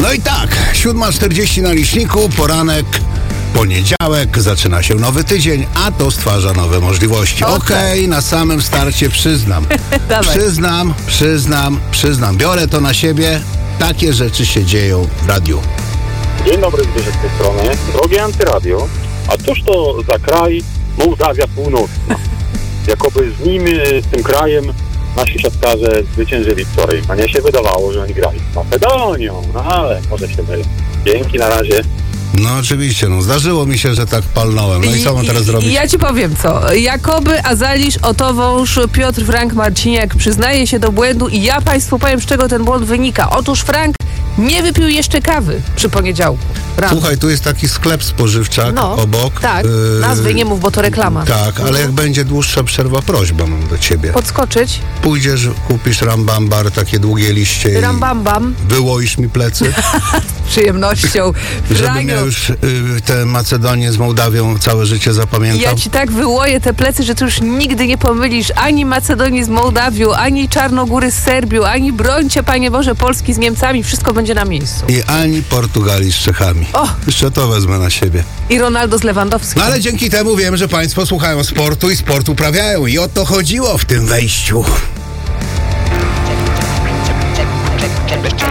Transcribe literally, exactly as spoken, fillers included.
No i tak, siódma czterdzieści na liczniku, poranek, poniedziałek, zaczyna się nowy tydzień, a to stwarza nowe możliwości. Okej, okay, na samym starcie przyznam. przyznam, przyznam, przyznam. Biorę to na siebie. Takie rzeczy się dzieją w radiu. Dzień dobry, Zbyszek z tej strony. Drogie Antyradio, a cóż to za kraj Mołdawia Północna? Jakoby z nim, z tym krajem nasi siatkarze zwyciężyli wczoraj. Mnie się wydawało, że oni grali z Macedonią, no ale może się mylę. Dzięki, na razie. No oczywiście, no zdarzyło mi się, że tak palnąłem. No i, i co mam teraz zrobić? Ja ci powiem co. Jakoby, Azalisz, Otowąż, Piotr, Frank, Marciniak przyznaje się do błędu i ja państwu powiem, z czego ten błąd wynika. Otóż Frank nie wypił jeszcze kawy przy poniedziałku. Rano. Słuchaj, tu jest taki sklep spożywczak no, obok. Tak, yy, nazwy nie mów, bo to reklama. Tak, ale mhm. jak będzie dłuższa przerwa, prośba mam do ciebie. Podskoczyć? Pójdziesz, kupisz rambambar, takie długie liście. Rambambam. Wyłoisz mi plecy. Z przyjemnością. Żebym ja już y, tę Macedonię z Mołdawią całe życie zapamiętał. Ja ci tak wyłoję te plecy, że ty już nigdy nie pomylisz ani Macedonii z Mołdawią, ani Czarnogóry z Serbią, ani brońcie, Panie Boże, Polski z Niemcami. Wszystko będzie na miejscu. I ani Portugalii z Czechami. O! Jeszcze to wezmę na siebie. I Ronaldo z Lewandowskim. No ale dzięki temu wiem, że państwo słuchają sportu i sport uprawiają. I o to chodziło w tym wejściu.